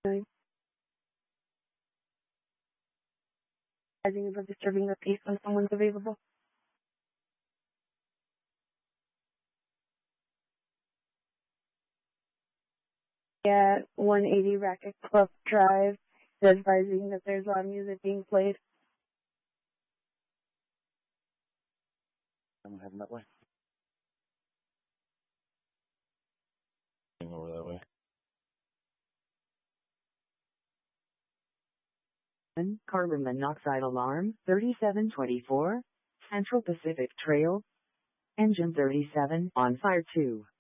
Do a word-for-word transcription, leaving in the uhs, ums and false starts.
Advising of disturbing the peace when someone's available. At one eighty Racket Club Drive, advising that there's loud music being played. I'm heading that way. Heading over that way. Carbon monoxide alarm, thirty-seven twenty-four, Central Pacific Trail. Engine thirty-seven, on fire two.